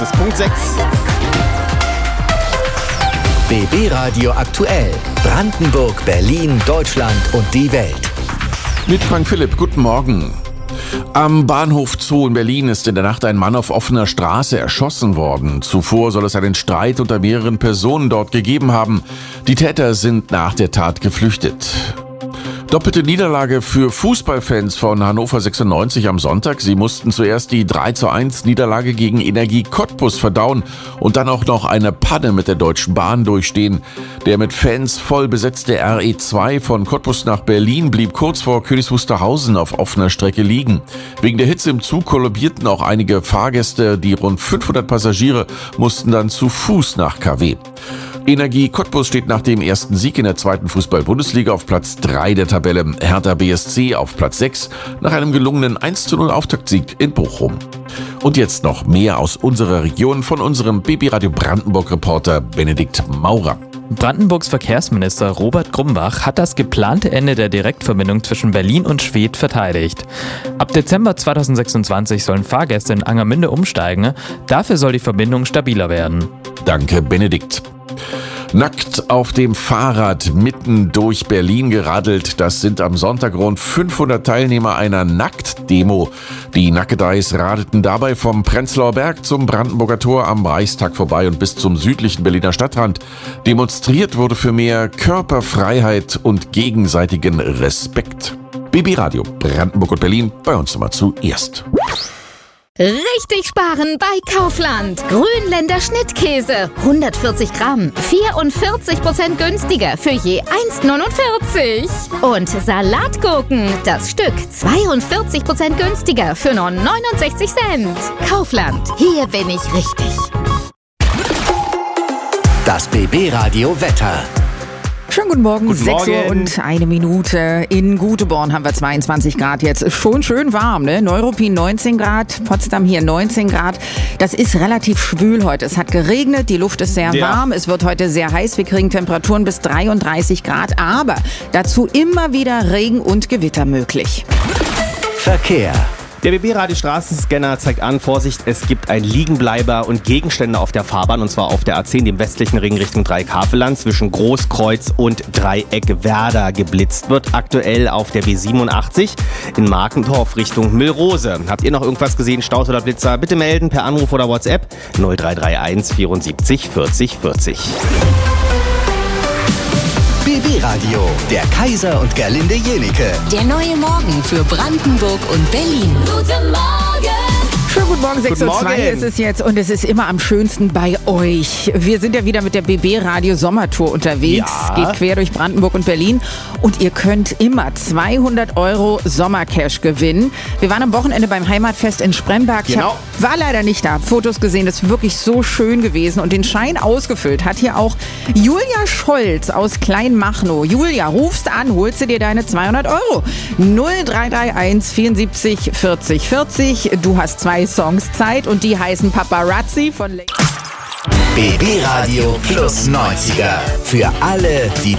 Das ist Punkt 6. BB Radio aktuell. Brandenburg, Berlin, Deutschland und die Welt. Mit Frank Philipp, guten Morgen. Am Bahnhof Zoo in Berlin ist in der Nacht ein Mann auf offener Straße erschossen worden. Zuvor soll es einen Streit unter mehreren Personen dort gegeben haben. Die Täter sind nach der Tat geflüchtet. Doppelte Niederlage für Fußballfans von Hannover 96 am Sonntag. Sie mussten zuerst die 3:1 Niederlage gegen Energie Cottbus verdauen und dann auch noch eine Panne mit der Deutschen Bahn durchstehen. Der mit Fans voll besetzte RE2 von Cottbus nach Berlin blieb kurz vor Königs Wusterhausen auf offener Strecke liegen. Wegen der Hitze im Zug kollabierten auch einige Fahrgäste. Die rund 500 Passagiere mussten dann zu Fuß nach KW. Energie Cottbus steht nach dem ersten Sieg in der zweiten Fußball-Bundesliga auf Platz 3 der Tabelle. Hertha BSC auf Platz 6 nach einem gelungenen 1:0 Auftaktsieg in Bochum. Und jetzt noch mehr aus unserer Region von unserem BB Radio Brandenburg-Reporter Benedikt Maurer. Brandenburgs Verkehrsminister Robert Grumbach hat das geplante Ende der Direktverbindung zwischen Berlin und Schwedt verteidigt. Ab Dezember 2026 sollen Fahrgäste in Angermünde umsteigen. Dafür soll die Verbindung stabiler werden. Danke, Benedikt. Nackt auf dem Fahrrad mitten durch Berlin geradelt. Das sind am Sonntag rund 500 Teilnehmer einer Nackt-Demo. Die Nackedeis radeten dabei vom Prenzlauer Berg zum Brandenburger Tor am Reichstag vorbei und bis zum südlichen Berliner Stadtrand. Demonstriert wurde für mehr Körperfreiheit und gegenseitigen Respekt. BB Radio Brandenburg und Berlin, bei uns immer zuerst. Richtig sparen bei Kaufland. Grünländer Schnittkäse. 140 Gramm. 44% günstiger für je 1,49. Und Salatgurken. Das Stück 42% günstiger für nur 69 Cent. Kaufland. Hier bin ich richtig. Das BB Radio Wetter. Schönen guten Morgen, Guten 6 Uhr Morgen. und 1 Minute. In Göteborg haben wir 22 Grad jetzt. Ist schon schön warm, ne? Neuruppin 19 Grad, Potsdam hier 19 Grad. Das ist relativ schwül heute. Es hat geregnet, die Luft ist sehr warm. Es wird heute sehr heiß. Wir kriegen Temperaturen bis 33 Grad. Aber dazu immer wieder Regen und Gewitter möglich. Verkehr. Der BB-Radio-Straßenscanner zeigt an, Vorsicht, es gibt ein Liegenbleiber und Gegenstände auf der Fahrbahn, und zwar auf der A10, dem westlichen Ring Richtung Dreieck-Havelland, zwischen Großkreuz und Dreieck-Werder geblitzt wird. Aktuell auf der B87 in Markendorf Richtung Müllrose. Habt ihr noch irgendwas gesehen, Staus oder Blitzer? Bitte melden per Anruf oder WhatsApp 0331 74 40 40. BB Radio, der Kaiser und Gerlinde Jenike. Der neue Morgen für Brandenburg und Berlin. Guten Morgen! Schönen guten Morgen, 6:02 Guten Morgen. ist es jetzt und es ist immer am schönsten bei euch. Wir sind ja wieder mit der BB Radio Sommertour unterwegs, Ja. geht quer durch Brandenburg und Berlin und ihr könnt immer 200 € Sommercash gewinnen. Wir waren am Wochenende beim Heimatfest in Spremberg. Genau. Ich war leider nicht da, Fotos gesehen, das ist wirklich so schön gewesen und den Schein ausgefüllt hat hier auch Julia Scholz aus Kleinmachnow. Julia, rufst an, holst du dir deine 200 €. 0331 74 40 40. Du hast 2 Songs Zeit und die heißen Paparazzi von BB Radio plus 90er. Für alle, die